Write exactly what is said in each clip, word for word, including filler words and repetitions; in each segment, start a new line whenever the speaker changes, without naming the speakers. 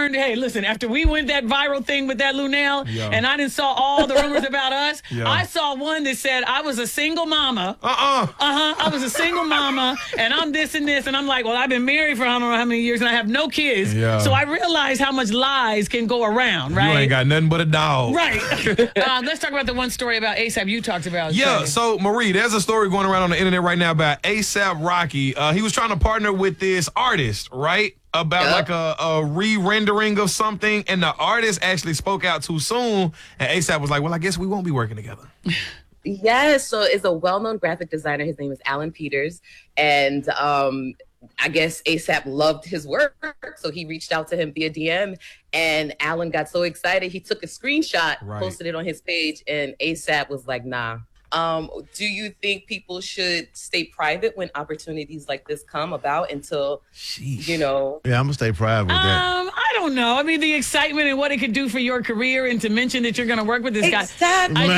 learned, hey, listen, after we went that viral thing with that Lunel,
Yeah.
and I didn't saw all the rumors about us,
Yeah.
I saw one that said I was a single mama.
Uh-uh.
Uh-huh. I was a single mama, and I'm this and this, and I'm like, well, I've been married for I don't know how many years, and I have no kids.
Yeah.
So I realized how much lies can go around, right?
You ain't got nothing but a dog.
Right. uh, let's talk about the one story about ASAP you talked about.
Yeah,
Shirley.
so Marie, there's a story going around on the internet right now about ASAP Rocky. Uh, he was trying to partner with this artist, right? About
Yep.
like a, a re-rendering of something, and the artist actually spoke out too soon, and ASAP was like, well, I guess we won't be working together.
Yes, so it's a well-known graphic designer. His name is Alan Peters, and um, I guess ASAP loved his work, so he reached out to him via D M, and Alan got so excited he took a screenshot,
Right.
posted it on his page, and ASAP was like, nah. Um, do you think people should stay private when opportunities like this come about until,
Sheesh.
you know?
Yeah, I'm gonna stay private with that.
Um, I don't know. I mean, the excitement and what it could do for your career, and to mention that you're going to work with this guy.
Exactly.
I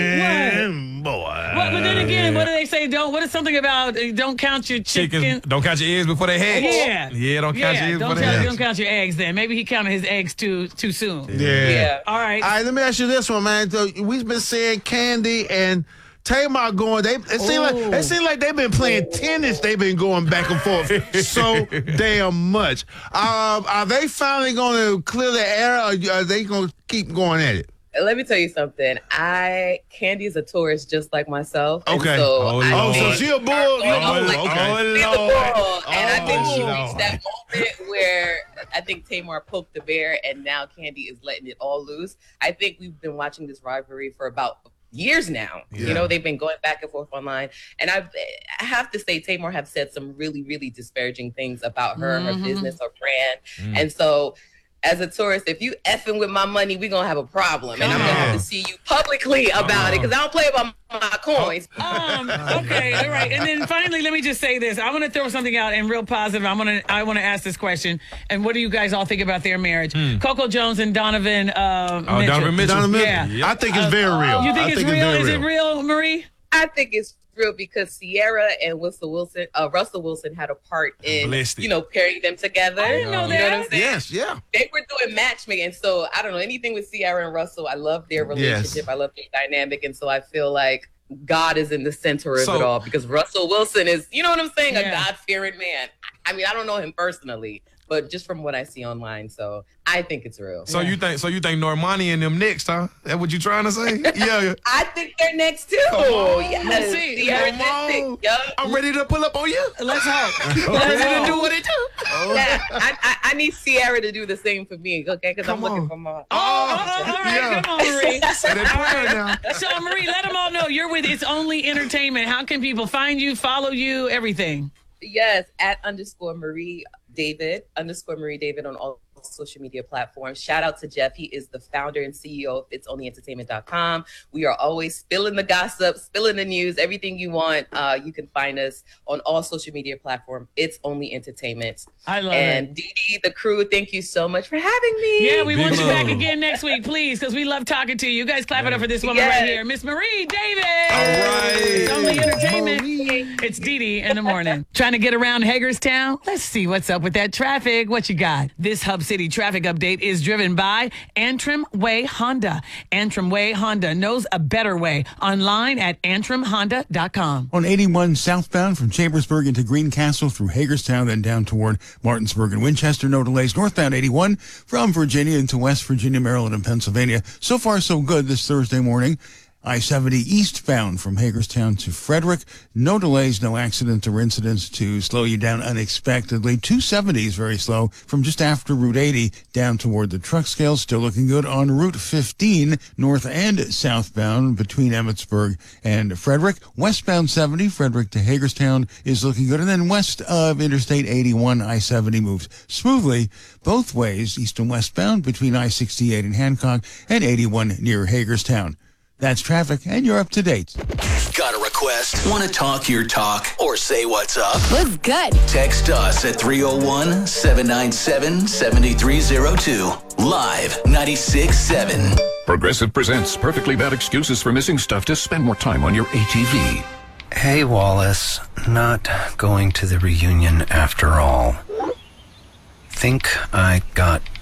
Man, boy.
Well, but then again, what do they say? Don't. What is something about uh, don't count your chicken?
Chickens, don't count your eggs before they hatch.
Yeah.
Yeah, don't count
Yeah,
your eggs
don't
before they
count,
hatch.
don't count your eggs. Then maybe he counted his eggs too too soon.
Yeah.
Yeah.
All right.
All right, let me ask you this one, man. So we've been seeing Candy and Tamar going. They it seems like
Ooh.
it seems like they've been playing tennis. They've been going back and forth so damn much. Um, are they finally going to clear the air, or are they going to keep going at it?
Let me tell you something. I Candy is a tourist just like myself. and
Okay.
So
Oh,
I
Oh, so
think
she a bull?
Oh,
Oh,
like,
okay.
she's a bull. And I think she
Oh,
reached
Lord.
that moment where I think Tamar poked the bear, and now Candy is letting it all loose. I think we've been watching this rivalry for about years now.
Yeah.
You know, they've been going back and forth online. And I've, I have to say, Tamar have said some really, really disparaging things about her, her
Mhm.
business, her brand.
Mm.
And so, as a tourist, if you effing with my money, we're going to have a problem. And I'm going to have to see you publicly about it, because I don't play about my coins.
Um, okay, all right. And then finally, let me just say this. I want to throw something out and real positive. I'm gonna I want to ask this question. And what do you guys all think about their marriage? Coco Jones and Donovan uh
Oh,
Mitchell.
Donovan Mitchell.
Donovan,
Yeah.
I think it's very real.
You think
I
it's
think
real?
very
Is it real, Marie?
I think it's real because Sierra and Russell Wilson, uh, Russell Wilson had a part in,
Blessed it.
you know, pairing them together.
I didn't know
You know what I'm
that.
saying?
Yes, yeah.
They were doing matchmaking. So I don't know anything with Sierra and Russell. I love their relationship.
Yes.
I love their dynamic. And so I feel like God is in the center of
So-
it all, because Russell Wilson is, you know what I'm saying?
Yeah.
A God-fearing man. I mean, I don't know him personally, but just from what I see online. So I think it's real.
So
Yeah.
you think so you think Normani and them next, huh? That what you trying to say? Yeah.
I think they're next too.
Come on.
Yes.
Let's see.
Sierra
Come
Disney.
on.
Yup.
I'm ready to pull up on you.
Let's hope.
Let's
hope.
do what it do.
Yeah, I, I, I need Sierra to do the same for me, okay? Because I'm
Come
looking
on.
for my.
Oh, oh, all right,
Yeah.
come on, Marie.
Say that prayer now.
So, Marie, let them all know you're with It's Only Entertainment. How can people find you, follow you, everything?
Yes, at underscore Marie David, underscore Marie David on all social media platforms. Shout out to Jeff. He is the founder and C E O of its only entertainment dot com. We are always spilling the gossip, spilling the news, everything you want. Uh, you can find us on all social media platforms. It's Only Entertainment.
I love
And
it.
Dee Dee, the crew, thank you so much for having me.
Yeah, we
Big
want you
love.
back again next week, please, because we love talking to you. You guys clap it up for this woman
Yes.
right here, Miss Marie David.
All right.
It's Only Entertainment. It's Dee Dee in the morning. Trying to get around Hagerstown? Let's see what's up with that traffic. What you got? This Hub City traffic update is driven by Antrim Way Honda. Antrim Way Honda knows a better way. Online at antrim honda dot com.
On eighty-one southbound from Chambersburg into Greencastle through Hagerstown, then down toward Martinsburg and Winchester. No delays. Northbound eighty-one from Virginia into West Virginia, Maryland, and Pennsylvania. So far, so good this Thursday morning. I seventy eastbound from Hagerstown to Frederick. No delays, no accidents or incidents to slow you down unexpectedly. two seventy is very slow from just after Route eighty down toward the truck scale. Still looking good on Route fifteen, north and southbound between Emmitsburg and Frederick. Westbound seventy, Frederick to Hagerstown is looking good. And then west of Interstate eighty-one, I seventy moves smoothly both ways, east and westbound between I sixty-eight and Hancock and eighty-one near Hagerstown. That's traffic, and you're up to date.
Got a request? Want to talk your talk or say what's up?
What's good?
Text us at three oh one, seven nine seven, seven three oh two. Live ninety-six point seven.
Progressive presents perfectly bad excuses for missing stuff to spend more time on your A T V.
Hey, Wallace. Not going to the reunion after all. Think I got